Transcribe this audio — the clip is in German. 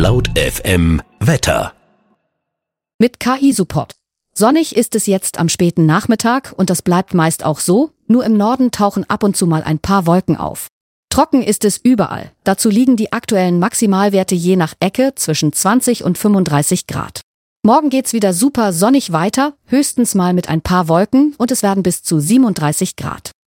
Laut FM Wetter. Mit KI-Support. Sonnig ist es jetzt am späten Nachmittag und das bleibt meist auch so, nur im Norden tauchen ab und zu mal ein paar Wolken auf. Trocken ist es überall. Dazu liegen die aktuellen Maximalwerte je nach Ecke zwischen 20 und 35 Grad. Morgen geht's wieder super sonnig weiter, höchstens mal mit ein paar Wolken und es werden bis zu 37 Grad.